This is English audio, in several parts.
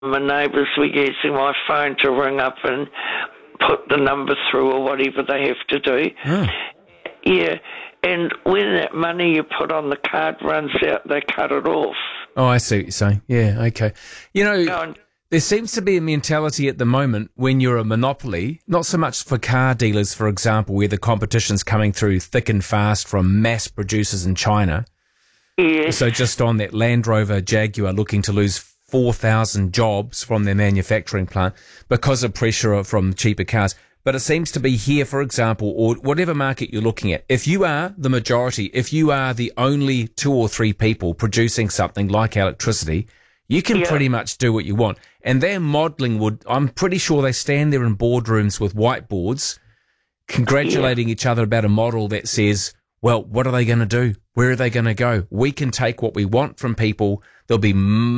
my neighbours were using my phone to ring up and put the number through or whatever they have to do. Oh. Yeah, and when that money you put on the card runs out, they cut it off. Oh, I see what you're saying. Yeah, okay. You know, Go on. there seems to be a mentality at the moment when you're a monopoly, not so much for car dealers, for example, where the competition's coming through thick and fast from mass producers in China. Yes. So just on that Land Rover Jaguar looking to lose 4,000 jobs from their manufacturing plant because of pressure from cheaper cars. But it seems to be here, for example, or whatever market you're looking at. If you are the majority, if you are the only 2 or 3 people producing something like electricity, you can pretty much do what you want. And their modelling I'm pretty sure they stand there in boardrooms with whiteboards congratulating each other about a model that says, well, what are they going to do? Where are they going to go? We can take what we want from people. There'll be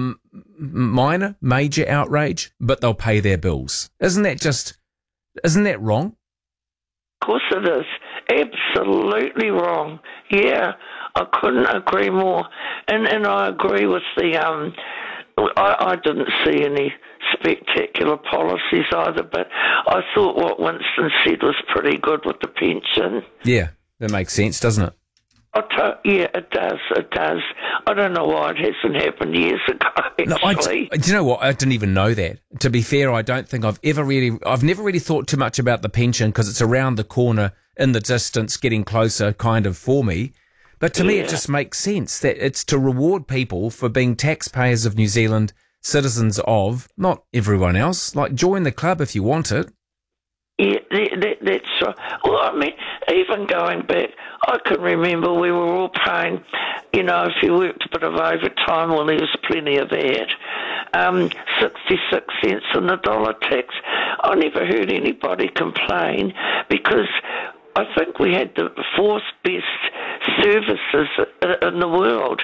major outrage, but they'll pay their bills. Isn't that wrong? Of course it is. Absolutely wrong. Yeah, I couldn't agree more. And I agree with the... I didn't see any spectacular policies either, but I thought what Winston said was pretty good with the pension. Yeah, that makes sense, doesn't it? Yeah, it does. It does. I don't know why it hasn't happened years ago, actually. No, do you know what? I didn't even know that. To be fair, I don't think I've never really thought too much about the pension because it's around the corner in the distance, getting closer kind of for me. But to me, it just makes sense that it's to reward people for being taxpayers of New Zealand, citizens of, not everyone else. Like, join the club if you want it. Yeah, that's right. Well, I mean, even going back, I can remember we were all paying, if you worked a bit of overtime, well, there was plenty of that, 66 cents on the dollar tax. I never heard anybody complain because I think we had the 4th best services in the world.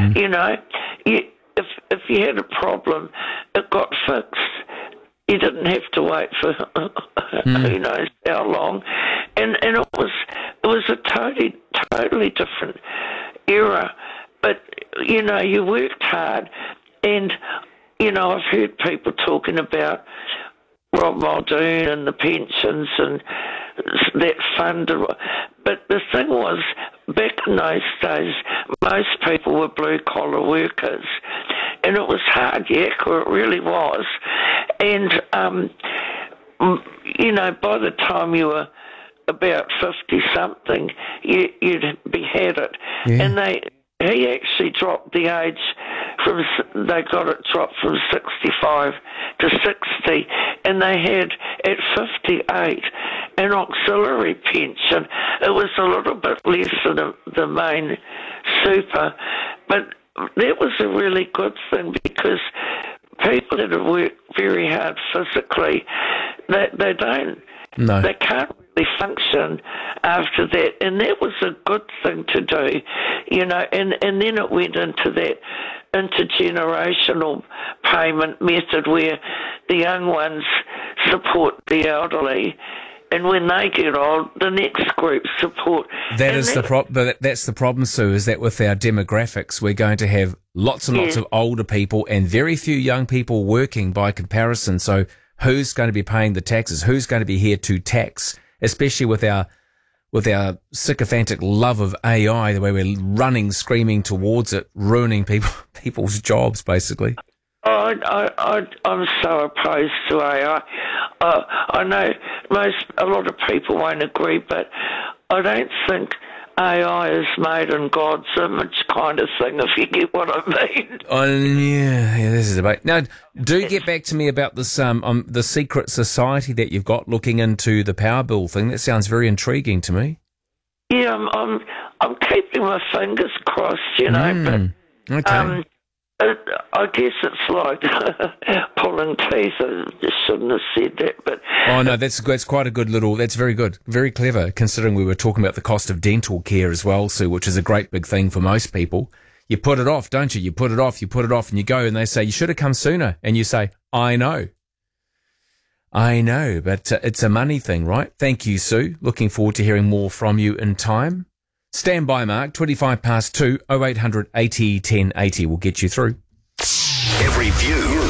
If you had a problem, it got fixed. You didn't have to wait for who knows how long, and it was a totally different era. But you worked hard, and I've heard people talking about Rob Muldoon and the pensions and that fund. But the thing was, back in those days, most people were blue-collar workers, and it was hard yakka, it really was. And, by the time you were about 50-something, you'd be had it. Yeah. And he actually dropped the age they got it dropped from 65 to 60, and they had at 58 an auxiliary pension. It was a little bit less than the main super, but that was a really good thing because people that have worked very hard physically, they can't really function after that, and that was a good thing to do, and then it went into that intergenerational payment method where the young ones support the elderly, and when they get old, the next group support. That's the problem, Sue, is that with our demographics, we're going to have lots and lots of older people and very few young people working by comparison. So who's going to be paying the taxes? Who's going to be here to tax, especially with our sycophantic love of AI, the way we're running, screaming towards it, ruining people's jobs, basically? I'm so opposed to AI. I know a lot of people won't agree, but I don't think AI is made in God's image kind of thing, if you get what I mean. Yeah, this is a debate. Now, do get back to me about this the secret society that you've got looking into the power bill thing. That sounds very intriguing to me. Yeah, I'm keeping my fingers crossed, but okay. I guess it's like pulling teeth. I just shouldn't have said that, but... Oh, no, that's quite a good that's very good, very clever, considering we were talking about the cost of dental care as well, Sue, which is a great big thing for most people. You put it off, don't you? You put it off, and you go, and they say, you should have come sooner, and you say, I know, but it's a money thing, right? Thank you, Sue. Looking forward to hearing more from you in time. Stand by, Mark. 2 0800 80 10 80 will get you through. Every view